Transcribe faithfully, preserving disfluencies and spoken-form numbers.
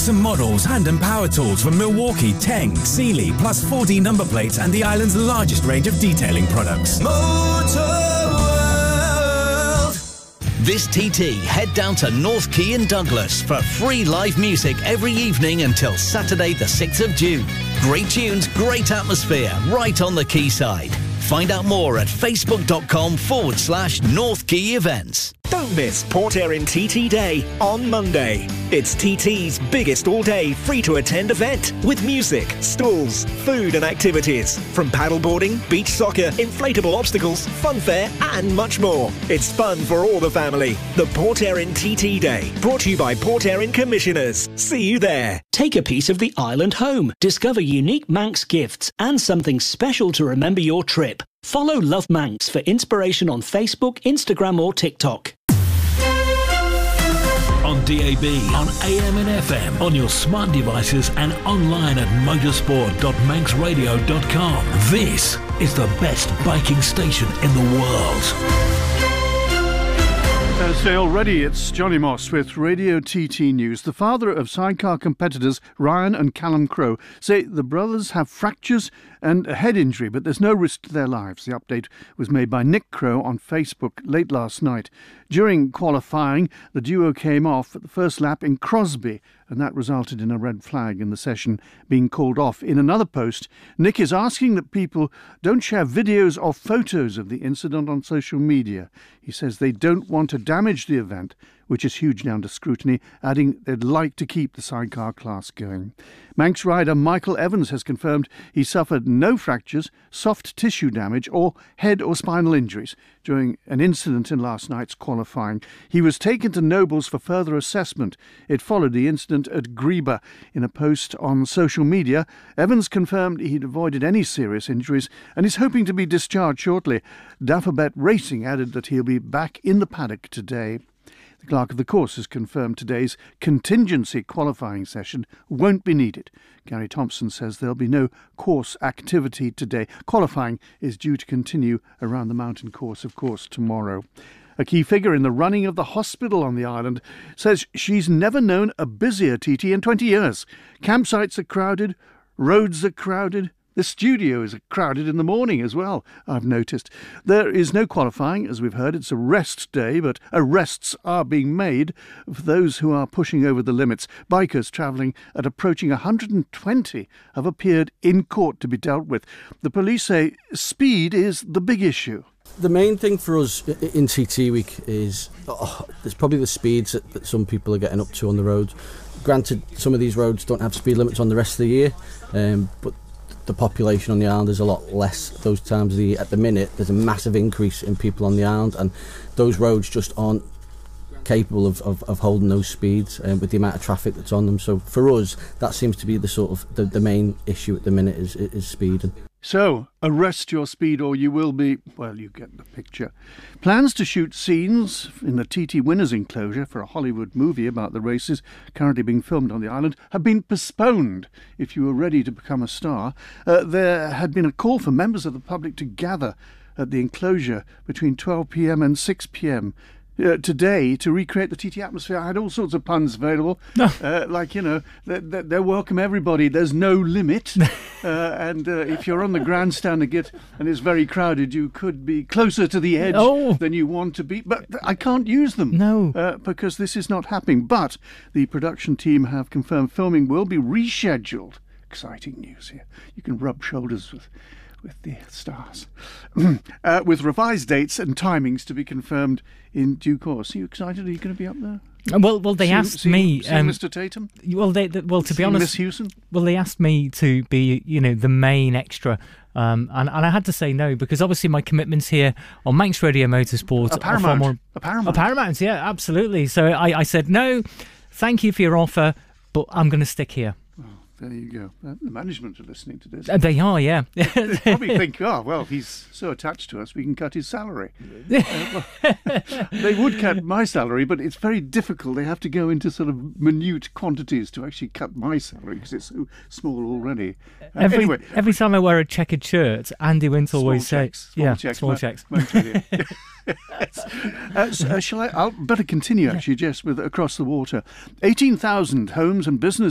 Makes and models hand and power tools from Milwaukee, Teng, Sealy, plus four D number plates and the island's largest range of detailing products. Motorworld. This T T, head down to North Quay in Douglas for free live music every evening until Saturday the sixth of June. Great tunes, great atmosphere, right on the quayside. Find out more at facebook.com forward slash North Quay events. Don't miss Port Erin T T Day on Monday. It's T T's biggest all-day free-to-attend event with music, stalls, food and activities. From paddleboarding, beach soccer, inflatable obstacles, fun fair and much more. It's fun for all the family. The Port Erin T T Day, brought to you by Port Erin Commissioners. See you there. Take a piece of the island home. Discover unique Manx gifts and something special to remember your trip. Follow Love Manx for inspiration on Facebook, Instagram or TikTok. On D A B, on A M and F M, on your smart devices and online at motorsport dot manx radio dot com. This is the best biking station in the world. Thursday already, it's Johnny Moss with Radio T T News. The father of sidecar competitors Ryan and Callum Crowe say the brothers have fractures and a head injury, but there's no risk to their lives. The update was made by Nick Crowe on Facebook late last night. During qualifying, the duo came off at the first lap in Crosby, and that resulted in a red flag in the session being called off. In another post, Nick is asking that people don't share videos or photos of the incident on social media. He says they don't want to damage the event, which is hugely under scrutiny, adding they'd like to keep the sidecar class going. Manx rider Michael Evans has confirmed he suffered no fractures, soft tissue damage or head or spinal injuries during an incident in last night's qualifying. He was taken to Nobles for further assessment. It followed the incident at Greba. In a post on social media, Evans confirmed he'd avoided any serious injuries and is hoping to be discharged shortly. Dafabet Racing added that he'll be back in the paddock today. The clerk of the course has confirmed today's contingency qualifying session won't be needed. Gary Thompson says there'll be no course activity today. Qualifying is due to continue around the mountain course, of course, tomorrow. A key figure in the running of the hospital on the island says she's never known a busier T T in twenty years. Campsites are crowded, roads are crowded. The studio is crowded in the morning as well, I've noticed. There is no qualifying, as we've heard. It's a rest day, but arrests are being made for those who are pushing over the limits. Bikers travelling at approaching one hundred twenty have appeared in court to be dealt with. The police say speed is the big issue. The main thing for us in T T Week is oh, there's probably the speeds that, that some people are getting up to on the roads. Granted, some of these roads don't have speed limits on the rest of the year, um, but the population on the island is a lot less those times of the year. At the minute, there's a massive increase in people on the island, and those roads just aren't capable of, of, of holding those speeds um, with the amount of traffic that's on them. So for us, that seems to be the sort of the, the main issue at the minute is, is speeding. So, arrest your speed or you will be, well, you get the picture. Plans to shoot scenes in the T T Winners enclosure for a Hollywood movie about the races currently being filmed on the island have been postponed if you were ready to become a star. Uh, there had been a call for members of the public to gather at the enclosure between twelve p.m. and six p.m. Uh, today to recreate the T T atmosphere. I had all sorts of puns available, uh, like, you know, they're, they're welcome everybody, there's no limit, uh, and uh, if you're on the grandstand and, get, and it's very crowded, you could be closer to the edge oh. than you want to be, but I can't use them no. uh, because this is not happening. But the production team have confirmed filming will be rescheduled. Exciting news here. You can rub shoulders with with the stars, uh, with revised dates and timings to be confirmed in due course. Are you excited? Are you going to be up there? Well, well, they see, asked see, me. See um, Mister Tatum. Well, they, they well to see be honest, Miss Hewson. Well, they asked me to be, you know, the main extra, um, and and I had to say no because obviously my commitments here on Manx Radio Motorsport a paramount. are far more a paramount. A paramount, yeah, absolutely. So I, I said no, thank you for your offer, but I'm going to stick here. There you go. Uh, the management are listening to this. Uh, they are, yeah. They probably think, oh, well, he's so attached to us, we can cut his salary. Uh, well, they would cut my salary, but it's very difficult. They have to go into sort of minute quantities to actually cut my salary because it's so small already. Uh, every, anyway, every time I wear a checkered shirt, Andy Wint always says, "Yeah, checks, small checks." uh, so, uh, shall I? I'll better continue actually, Jess, with across the water. Eighteen thousand homes and businesses